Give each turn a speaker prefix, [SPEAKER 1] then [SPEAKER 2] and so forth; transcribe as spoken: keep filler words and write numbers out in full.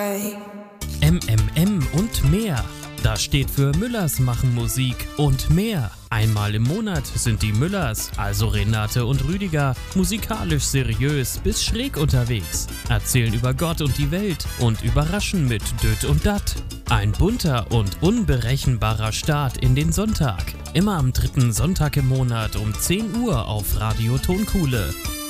[SPEAKER 1] way.
[SPEAKER 2] M M M und mehr. Das steht für Müllers machen Musik und mehr. Einmal im Monat sind die Müllers, also Renate und Rüdiger, musikalisch seriös bis schräg unterwegs, erzählen über Gott und die Welt und überraschen mit Düt und Dat. Ein bunter und unberechenbarer Start in den Sonntag. Immer am dritten Sonntag im Monat um zehn Uhr auf Radio Tonkuhle.